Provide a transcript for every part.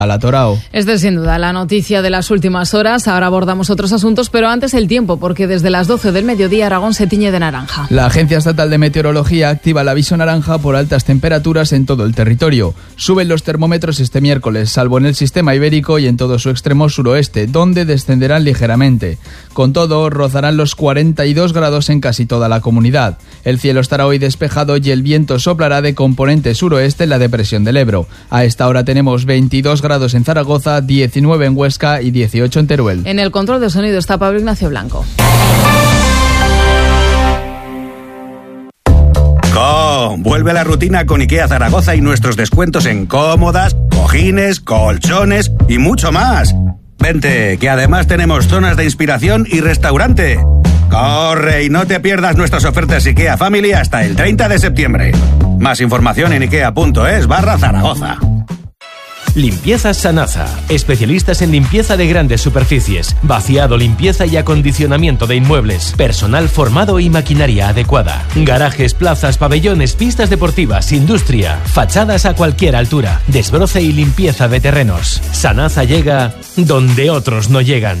Alatorao. Esta es sin duda la noticia de las últimas horas. Ahora abordamos otros asuntos, pero antes el tiempo, porque desde las 12 del mediodía Aragón se tiñe de naranja. La Agencia Estatal de Meteorología activa el aviso naranja por altas temperaturas en todo el territorio. Suben los termómetros este miércoles, salvo en el sistema ibérico y en todo su extremo suroeste, donde descenderán ligeramente. Con todo, rozarán los 42 grados en casi toda la comunidad. El cielo estará hoy despejado y el viento soplará de componente suroeste en la depresión del Ebro. A esta hora tenemos 22 grados en Zaragoza, 19 en Huesca y 18 en Teruel. En el control de sonido está Pablo Ignacio Blanco. Vuelve la rutina con IKEA Zaragoza y nuestros descuentos en cómodas, cojines, colchones y mucho más. Vente, que además tenemos zonas de inspiración y restaurante. Corre y no te pierdas nuestras ofertas IKEA Family hasta el 30 de septiembre. Más información en ikea.es/Zaragoza. Limpiezas Sanasa, especialistas en limpieza de grandes superficies, vaciado, limpieza y acondicionamiento de inmuebles, personal formado y maquinaria adecuada, garajes, plazas, pabellones, pistas deportivas, industria, fachadas a cualquier altura, desbroce y limpieza de terrenos. Sanasa llega donde otros no llegan.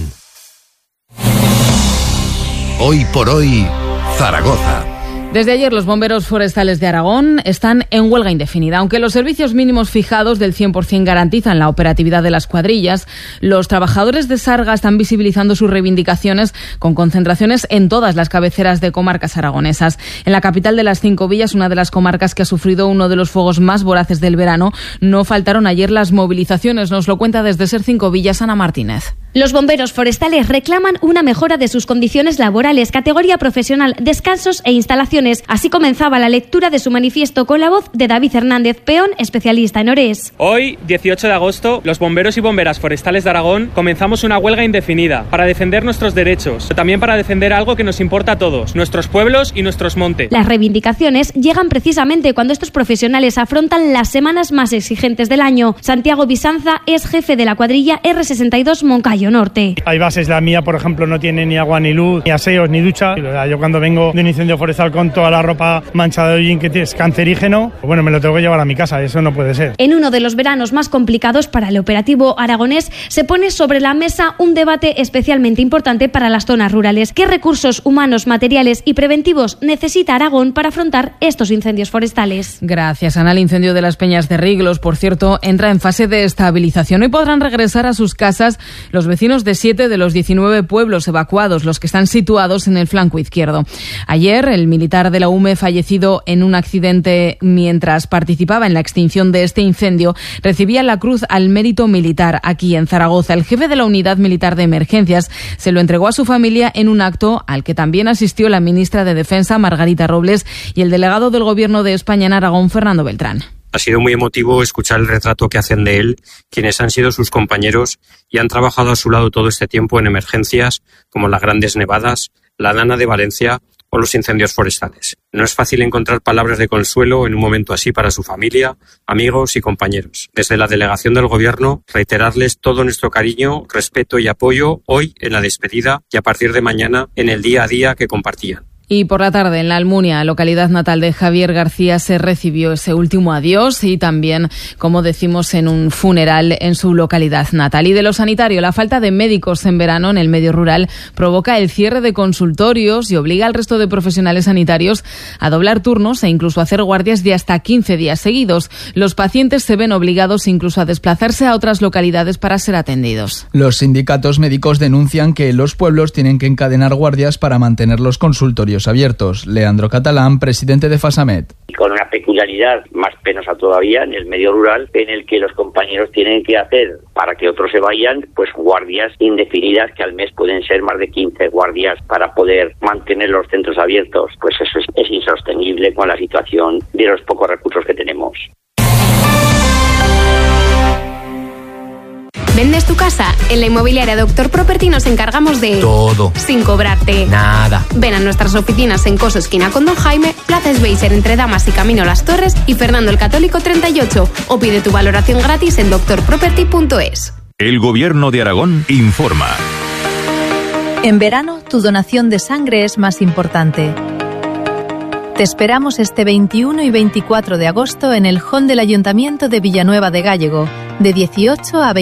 Hoy por hoy, Zaragoza. Desde ayer los bomberos forestales de Aragón están en huelga indefinida. Aunque los servicios mínimos fijados del 100% garantizan la operatividad de las cuadrillas, los trabajadores de Sarga están visibilizando sus reivindicaciones con concentraciones en todas las cabeceras de comarcas aragonesas. En la capital de las 5 villas, una de las comarcas que ha sufrido uno de los fuegos más voraces del verano, no faltaron ayer las movilizaciones. Nos lo cuenta desde Ser 5 Villas Ana Martínez. Los bomberos forestales reclaman una mejora de sus condiciones laborales, categoría profesional, descansos e instalaciones. Así comenzaba la lectura de su manifiesto con la voz de David Hernández, peón especialista en Orés. Hoy, 18 de agosto, los bomberos y bomberas forestales de Aragón comenzamos una huelga indefinida para defender nuestros derechos, pero también para defender algo que nos importa a todos, nuestros pueblos y nuestros montes. Las reivindicaciones llegan precisamente cuando estos profesionales afrontan las semanas más exigentes del año. Santiago Bisanza es jefe de la cuadrilla R62 Moncayo Norte. Hay bases, la mía, por ejemplo, no tiene ni agua, ni luz, ni aseos, ni ducha. Yo cuando vengo de un incendio forestal con toda la ropa manchada de hollín que es cancerígeno, bueno, me lo tengo que llevar a mi casa, eso no puede ser. En uno de los veranos más complicados para el operativo aragonés, se pone sobre la mesa un debate especialmente importante para las zonas rurales. ¿Qué recursos humanos, materiales y preventivos necesita Aragón para afrontar estos incendios forestales? Gracias, Ana. El incendio de las Peñas de Riglos, por cierto, entra en fase de estabilización. Hoy podrán regresar a sus casas los vecinos de 7 de los 19 pueblos evacuados, los que están situados en el flanco izquierdo. Ayer, el militar de la UME, fallecido en un accidente mientras participaba en la extinción de este incendio, recibía la Cruz al Mérito Militar aquí en Zaragoza. El jefe de la Unidad Militar de Emergencias se lo entregó a su familia en un acto al que también asistió la ministra de Defensa, Margarita Robles, y el delegado del Gobierno de España en Aragón, Fernando Beltrán. Ha sido muy emotivo escuchar el retrato que hacen de él quienes han sido sus compañeros y han trabajado a su lado todo este tiempo en emergencias como las grandes nevadas, la Dana de Valencia o los incendios forestales. No es fácil encontrar palabras de consuelo en un momento así para su familia, amigos y compañeros. Desde la delegación del Gobierno, reiterarles todo nuestro cariño, respeto y apoyo hoy en la despedida y a partir de mañana en el día a día que compartían. Y por la tarde en La Almunia, localidad natal de Javier García, se recibió ese último adiós y también, como decimos, en un funeral en su localidad natal. Y de lo sanitario, la falta de médicos en verano en el medio rural provoca el cierre de consultorios y obliga al resto de profesionales sanitarios a doblar turnos e incluso a hacer guardias de hasta 15 días seguidos. Los pacientes se ven obligados incluso a desplazarse a otras localidades para ser atendidos. Los sindicatos médicos denuncian que los pueblos tienen que encadenar guardias para mantener los consultorios abiertos. Leandro Catalán, presidente de FASAMED. Y con una peculiaridad más penosa todavía en el medio rural, en el que los compañeros tienen que hacer, para que otros se vayan, pues guardias indefinidas que al mes pueden ser más de 15 guardias para poder mantener los centros abiertos. Pues eso es insostenible con la situación de los pocos recursos que tenemos. ¿Vendes tu casa? En la inmobiliaria Doctor Property nos encargamos de todo, sin cobrarte nada. Ven a nuestras oficinas en Coso esquina con Don Jaime, Plaza Sveiser entre Damas y Camino Las Torres y Fernando el Católico 38 o pide tu valoración gratis en doctorproperty.es. El Gobierno de Aragón informa. En verano, tu donación de sangre es más importante. Te esperamos este 21 y 24 de agosto en el hall del Ayuntamiento de Villanueva de Gállego. de 18 a